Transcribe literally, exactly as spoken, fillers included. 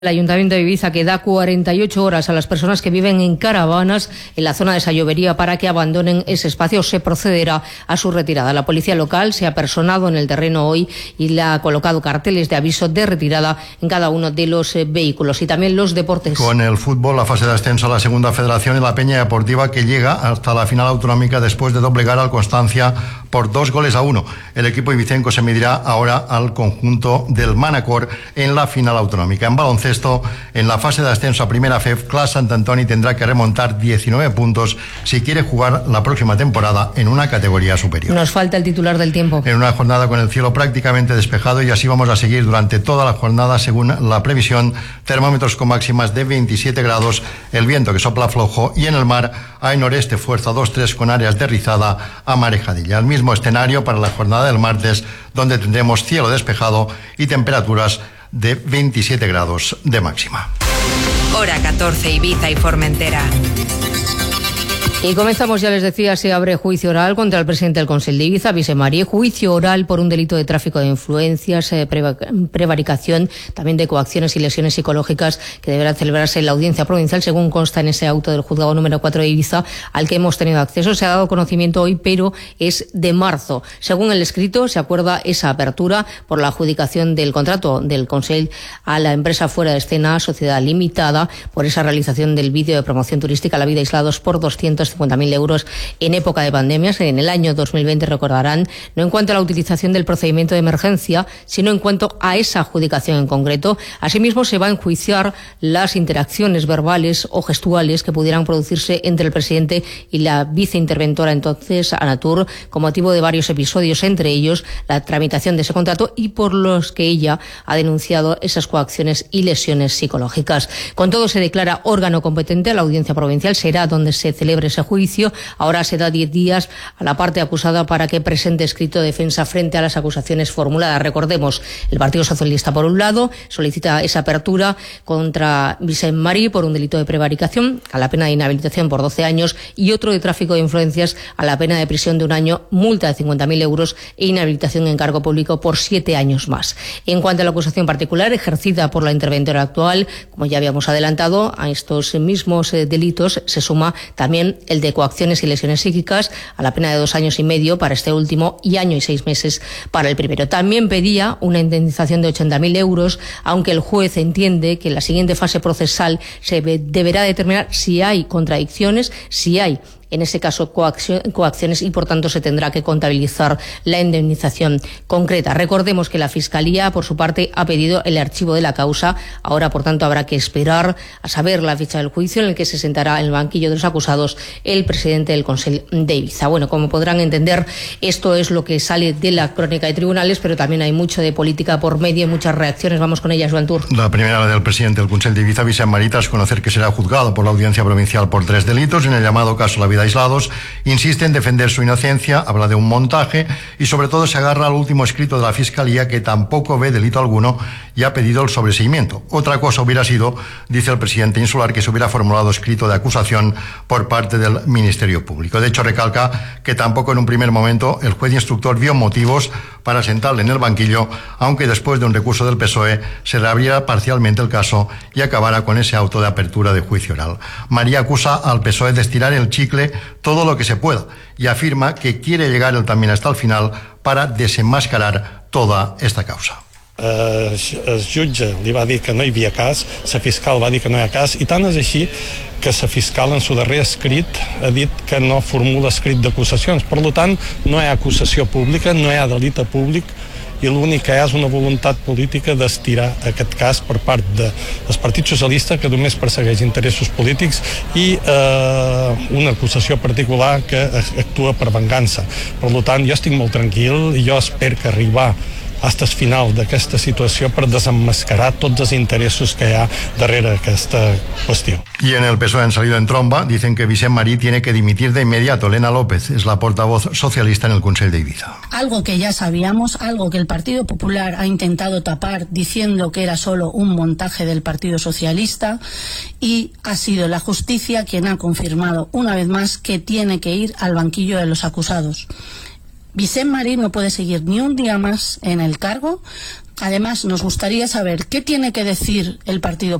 El Ayuntamiento de Ibiza, que da cuarenta y ocho horas a las personas que viven en caravanas en la zona de Sallovería para que abandonen ese espacio, se procederá a su retirada. La policía local se ha personado en el terreno hoy y le ha colocado carteles de aviso de retirada en cada uno de los eh, vehículos. Y también los deportes. Con el fútbol, la fase de ascenso a la segunda federación y la Peña Deportiva, que llega hasta la final autonómica después de doblegar al Constancia por dos goles a uno. El equipo ibicenco se medirá ahora al conjunto del Manacor en la final autonómica. En baloncesto, en la fase de ascenso a Primera F E F, Clas Sant Antoni tendrá que remontar diecinueve puntos si quiere jugar la próxima temporada en una categoría superior. Nos falta el titular del tiempo. En una jornada con el cielo prácticamente despejado, y así vamos a seguir durante toda la jornada según la previsión. Termómetros con máximas de veintisiete grados, el viento que sopla flojo, y en el mar hay noreste fuerza dos tres con áreas de rizada a marejadilla. El mismo escenario para la jornada del martes, donde tendremos cielo despejado y temperaturas de veintisiete grados de máxima. Hora catorce, Ibiza y Formentera. Y comenzamos, ya les decía, se abre juicio oral contra el presidente del Consell de Ibiza, Vicent Marí, juicio oral por un delito de tráfico de influencias, eh, prevaricación, también de coacciones y lesiones psicológicas, que deberán celebrarse en la audiencia provincial, según consta en ese auto del juzgado número cuatro de Ibiza, al que hemos tenido acceso. Se ha dado conocimiento hoy, pero es de marzo. Según el escrito, se acuerda esa apertura por la adjudicación del contrato del Consell a la empresa Fuera de Escena, Sociedad Limitada, por esa realización del vídeo de promoción turística La Vida Aislados por doscientos cincuenta mil euros en época de pandemias. En el año dos mil veinte, recordarán, no en cuanto a la utilización del procedimiento de emergencia, sino en cuanto a esa adjudicación en concreto. Asimismo, se va a enjuiciar las interacciones verbales o gestuales que pudieran producirse entre el presidente y la viceinterventora entonces, Anatur, con motivo de varios episodios, entre ellos la tramitación de ese contrato, y por los que ella ha denunciado esas coacciones y lesiones psicológicas. Con todo, se declara órgano competente a la audiencia provincial. Será donde se celebre ese juicio. Ahora se da diez días a la parte acusada para que presente escrito de defensa frente a las acusaciones formuladas. Recordemos, el Partido Socialista, por un lado, solicita esa apertura contra Vicent Marí por un delito de prevaricación a la pena de inhabilitación por doce años, y otro de tráfico de influencias a la pena de prisión de un año, multa de cincuenta mil euros e inhabilitación en cargo público por siete años más. En cuanto a la acusación particular ejercida por la interventora actual, como ya habíamos adelantado, a estos mismos eh, delitos se suma también el de coacciones y lesiones psíquicas a la pena de dos años y medio para este último y año y seis meses para el primero. También pedía una indemnización de ochenta mil euros, aunque el juez entiende que en la siguiente fase procesal se deberá determinar si hay contradicciones, si hay en ese caso coacciones, y por tanto se tendrá que contabilizar la indemnización concreta. Recordemos que la Fiscalía, por su parte, ha pedido el archivo de la causa. Ahora, por tanto, habrá que esperar a saber la fecha del juicio en el que se sentará en el banquillo de los acusados el presidente del Consell de Ibiza. Bueno, como podrán entender, esto es lo que sale de la crónica de tribunales, pero también hay mucho de política por medio y muchas reacciones. Vamos con ellas, Joan Tur. La primera, la del presidente del Consell de Ibiza, Vicent Marí, tras conocer que será juzgado por la audiencia provincial por tres delitos en el llamado caso La Vida Aislados, insiste en defender su inocencia, habla de un montaje y sobre todo se agarra al último escrito de la Fiscalía, que tampoco ve delito alguno y ha pedido el sobreseimiento. Otra cosa hubiera sido, dice el presidente insular, que se hubiera formulado escrito de acusación por parte del Ministerio Público. De hecho, recalca que tampoco en un primer momento el juez instructor vio motivos para sentarle en el banquillo, aunque después de un recurso del P S O E se reabriera parcialmente el caso y acabara con ese auto de apertura de juicio oral. María acusa al P S O E de estirar el chicle todo lo que se pueda y afirma que quiere llegar él también hasta el final para desenmascarar toda esta causa. El jutge li va dir que no hi havia cas, la fiscal va dir que no hi ha cas, i tant és així que la fiscal en su darrer escrit ha dit que no formula escrit d'acusacions. Per tant, no hi ha acusació pública, no hi ha delicte públic, i l'únic que hi ha és una voluntat política d'estirar aquest cas per part del Partit Socialista, que només persegueix interessos polítics, i eh, una acusació particular que actua per vengança. Per tant, jo estic molt tranquil i jo espero que arribar hasta el final d'aquesta situació per desenmascarar tots els interessos que hi ha darrere aquesta qüestió. Y en el P S O E han salido en tromba, dicen que Vicent Marí tiene que dimitir de inmediato. Elena López es la portavoz socialista en el Consell de Ibiza. Algo que ya sabíamos, algo que el Partido Popular ha intentado tapar diciendo que era solo un montaje del Partido Socialista, y ha sido la justicia quien ha confirmado una vez más que tiene que ir al banquillo de los acusados. Vicent Marí no puede seguir ni un día más en el cargo, Además, nos gustaría saber qué tiene que decir el Partido